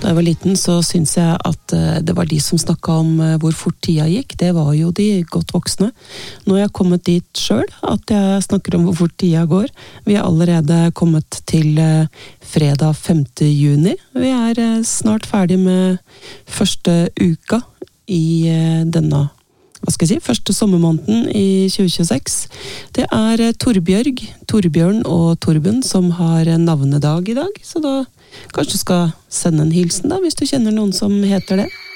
Da jeg var liten så synes jeg at det var de som snakket om hvor fort tida gikk. Det var jo de godt voksne. Nå har jeg kommet dit selv, at jeg snakker om hvor fort tida går. Vi er allerede kommet til fredag 5. juni. Vi er snart ferdig med første uka i denne, hva skal jeg si, første sommermåneden i 2026. Det er Torbjørn og Torben som har navnedag i dag, så da kanskje du skal sende en hilsen da, hvis du kjenner noen som heter det.